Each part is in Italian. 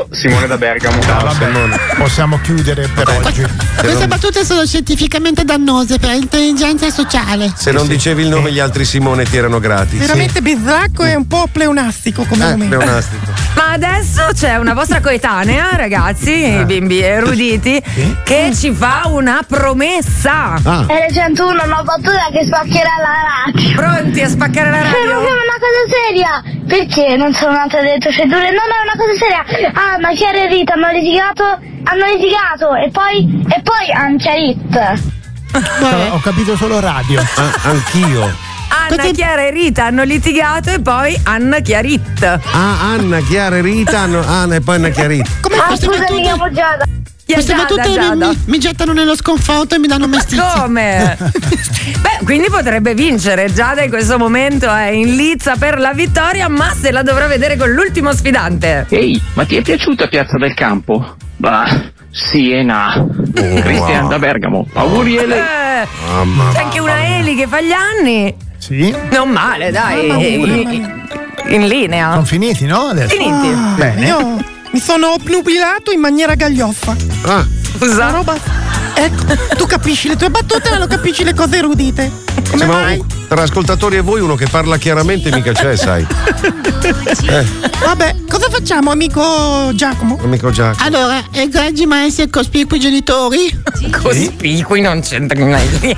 Ciao, Simone da Bergamo. Ciao Simone. Possiamo chiudere per oggi. Queste battute sono scientificamente dannose per l'intelligenza sociale. Se non dicevi il nome gli altri Simone ti erano grati. Veramente bizzarro e un po' pleonastico come momento. Pleonastico. Ma adesso c'è una vostra coetanea, ragazzi, bimbi eruditi, che ci fa una promessa. L101, una battuta che spaccherà la radio. Pronti a spaccare la radio? Però è una cosa seria. Perché non sono andate le procedure? No, è una cosa seria. Ma Chiara e Rita hanno litigato e poi hanno chiarito. Ho capito solo radio. Anch'io. Anna, Chiara e Rita hanno litigato e poi hanno chiarito. Anna, Chiara e Rita Anna e poi hanno chiarito. Come queste battute? Mi chiamo Giada. Queste battute mi gettano nello sconforto e mi danno mestizia. Come? Beh, quindi potrebbe vincere. Giada in questo momento è in lizza per la vittoria, ma se la dovrà vedere con l'ultimo sfidante. Ehi, ma ti è piaciuta Piazza del Campo? Bah, Siena. Cristian da Bergamo. Auguri Eli. C'è anche una Eli che fa gli anni. Sì. Non male, dai. In linea. Sono finiti, no? Adesso. Finiti. Bene. Io mi sono obnubilato in maniera gaglioffa. Scusa. Roba. Ecco, tu capisci le tue battute, ma non capisci le cose erudite. Come mai? Tra ascoltatori e voi uno che parla chiaramente mica c'è, sai. Vabbè, cosa facciamo, amico Giacomo? Amico Giacomo. Allora, egregi maestri e cospicui genitori. Cospicui non c'entra niente.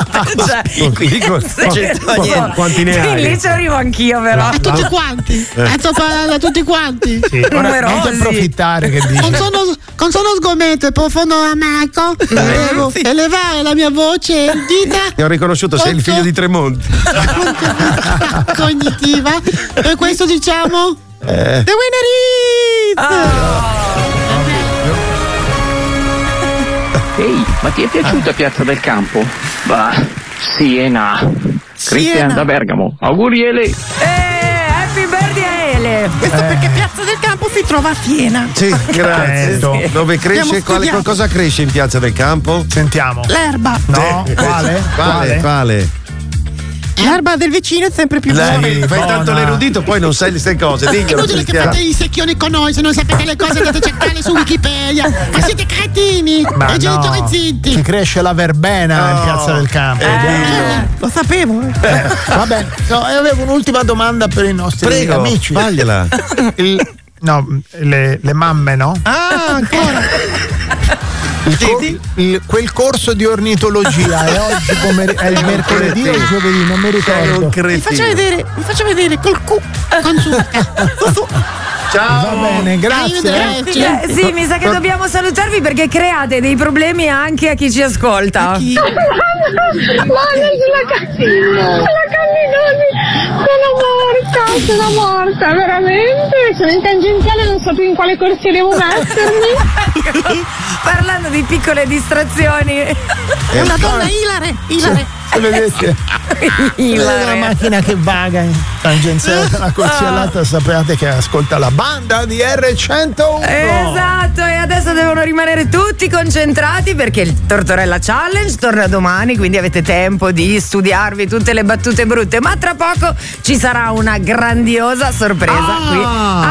Quanti ne hai? Lì ci arrivo anch'io, però. A tutti quanti. Sto parlando a tutti quanti. Sì, ora non ti approfittare che dici. Con sono sgomento e profondo amaco, devo elevare la mia voce dita. Ti ho riconosciuto, sei il figlio di Tremonti. Cognitiva. Per questo diciamo The winner is Ehi, ma ti è piaciuta Piazza del Campo? Bah, Siena. Cristian da Bergamo. Auguri Eli. Happy birthday Ele. Questo perché Piazza del Campo si trova a Siena. Sì, grazie. Dove cresce? Cosa cresce in Piazza del Campo? Sentiamo. L'erba. No, quale? L'erba del vicino è sempre più buona. Fai tanto l'erudito, poi non sai queste cose. È inutile che fate i secchioni con noi, se non sapete le cose andate a cercarle su Wikipedia. Ma siete cretini! Ma e genitori zitti! Ci cresce la verbena in Piazza del Campo. Lo sapevo. Vabbè, avevo un'ultima domanda per i nostri amici. Fagliela. Le mamme, no? Ancora. Quel corso di ornitologia è oggi è il mercoledì o il giovedì, non mi ricordo. Mi faccia vedere col con su. Ciao. Va bene, grazie. Sì, mi sa che dobbiamo salutarvi perché create dei problemi anche a chi ci ascolta. Sono morta, veramente. Sono in tangenziale, non so più in quale corsia devo mettermi. Parlando di piccole distrazioni. È una donna ilare. Vedete? La macchina che vaga in tangenziale dalla corsiellata, sappiate che ascolta la banda di R101. Esatto, e adesso devono rimanere tutti concentrati perché il Tortorella Challenge torna domani, quindi avete tempo di studiarvi tutte le battute brutte, ma tra poco ci sarà una grandiosa sorpresa qui